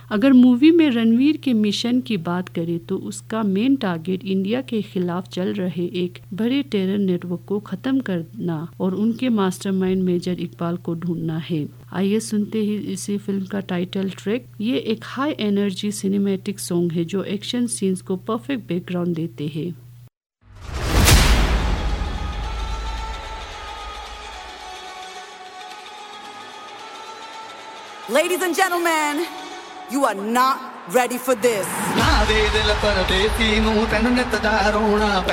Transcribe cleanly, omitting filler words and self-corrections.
अगर मूवी में रणवीर के मिशन की बात करें तो उसका मेन टारगेट इंडिया के खिलाफ चल रहे एक बड़े टेरर नेटवर्क को खत्म करना और उनके मास्टरमाइंड मेजर इकबाल को ढूंढना है। आइए सुनते ही इसी फिल्म का टाइटल ट्रैक। ये एक हाई एनर्जी सिनेमैटिक सॉन्ग है जो एक्शन सीन्स को परफेक्ट बैकग्राउंड देते हैं। Ladies and gentlemen, you are not ready for this.